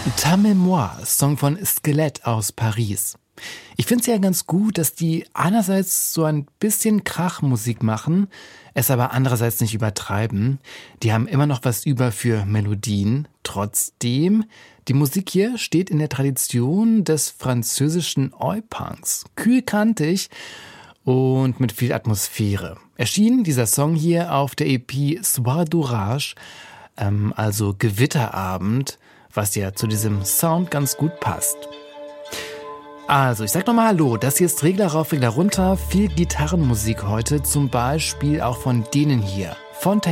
Ta Mémoire, Song von Skelett aus Paris. Ich finde es ja ganz gut, dass die einerseits so ein bisschen Krachmusik machen, es aber andererseits nicht übertreiben. Die haben immer noch was über für Melodien. Trotzdem, die Musik hier steht in der Tradition des französischen Oi-Punks. Kühlkantig und mit viel Atmosphäre. Erschien dieser Song hier auf der EP Soir d'Orage, also Gewitterabend, was ja zu diesem Sound ganz gut passt. Also, ich sag nochmal Hallo, das hier ist Regler rauf, Regler runter, viel Gitarrenmusik heute, zum Beispiel auch von denen hier, Fontaine